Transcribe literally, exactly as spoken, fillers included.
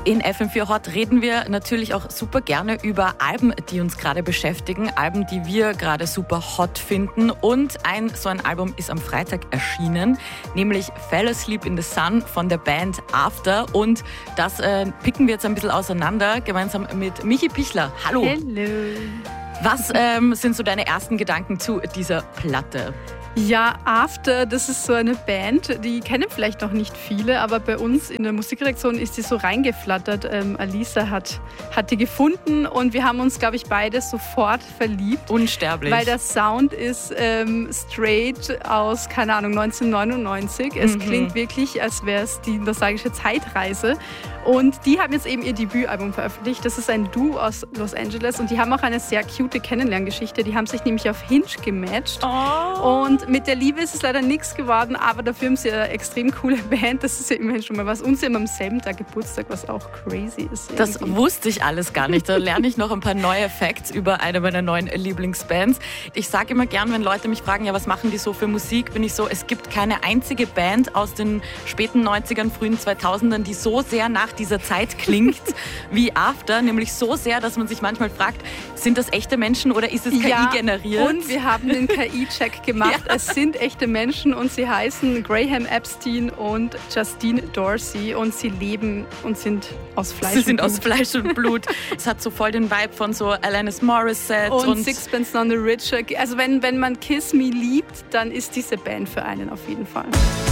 In F M vier Hot reden wir natürlich auch super gerne über Alben, die uns gerade beschäftigen, Alben, die wir gerade super hot finden. Und ein so ein Album ist am Freitag erschienen, nämlich Fell Asleep in the Sun von der Band After. Und das äh, picken wir jetzt ein bisschen auseinander, gemeinsam mit Michi Pichler. Hallo. Hallo. Was ähm, sind so deine ersten Gedanken zu dieser Platte? Ja, After, das ist so eine Band, die kennen vielleicht noch nicht viele, aber bei uns in der Musikredaktion ist die so reingeflattert. Ähm, Alisa hat, hat die gefunden und wir haben uns, glaube ich, beide sofort verliebt. Unsterblich. Weil der Sound ist ähm, straight aus, keine Ahnung, neunzehnhundertneunundneunzig. Es mhm. klingt wirklich, als wäre es die nostalgische Zeitreise. Und die haben jetzt eben ihr Debütalbum veröffentlicht. Das ist ein Duo aus Los Angeles und die haben auch eine sehr cute Kennenlerngeschichte. Die haben sich nämlich auf Hinge gematcht. Oh. Und mit der Liebe ist es leider nichts geworden, aber dafür haben sie eine extrem coole Band. Das ist ja immerhin schon mal was. Und sie haben am selben Tag Geburtstag, was auch crazy ist. Irgendwie. Das wusste ich alles gar nicht. Da lerne ich noch ein paar neue Facts über eine meiner neuen Lieblingsbands. Ich sage immer gern, wenn Leute mich fragen, ja, was machen die so für Musik, bin ich so, es gibt keine einzige Band aus den späten neunzigern, frühen zweitausendern, die so sehr nach dieser Zeit klingt wie After, nämlich so sehr, dass man sich manchmal fragt, sind das echte Menschen oder ist es K I-generiert? Ja, und wir haben den K I-Check gemacht. Ja. Es sind echte Menschen und sie heißen Graham Epstein und Justine Dorsey und sie leben und sind aus Fleisch sie und sind Blut. aus Fleisch und Blut. Es hat so voll den Vibe von so Alanis Morissette und, und Sixpence None the Richer. Also wenn, wenn man Kiss Me liebt, dann ist diese Band für einen auf jeden Fall.